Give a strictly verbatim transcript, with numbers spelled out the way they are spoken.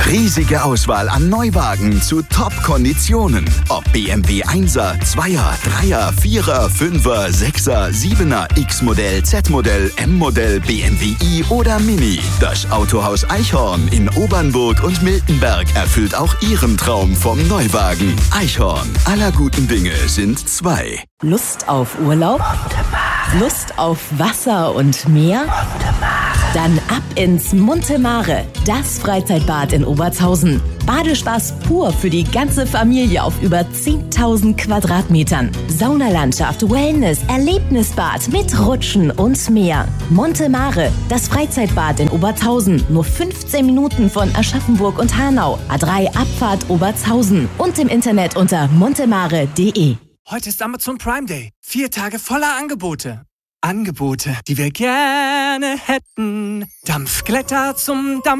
Riesige Auswahl an Neuwagen zu Top-Konditionen. Ob B M W Einser, Zweier, Dreier, Vierer, Fünfer, Sechser, Siebener, X-Modell, Z-Modell, M-Modell, B M W i oder Mini. Das Autohaus Eichhorn in Obernburg und Miltenberg erfüllt auch Ihren Traum vom Neuwagen. Eichhorn, aller guten Dinge sind zwei. Lust auf Urlaub? Lust auf Wasser und Meer? Dann ab ins Monte Mare, das Freizeitbad in Obertshausen. Badespaß pur für die ganze Familie auf über zehntausend Quadratmetern. Saunalandschaft, Wellness, Erlebnisbad mit Rutschen und mehr. Monte Mare, das Freizeitbad in Obertshausen. Nur fünfzehn Minuten von Aschaffenburg und Hanau. A drei Abfahrt Obertshausen. Und im Internet unter montemare punkt de. Heute ist Amazon Prime Day. Vier Tage voller Angebote. Angebote, die wir gerne hätten. Dampfglätter zum Dampf.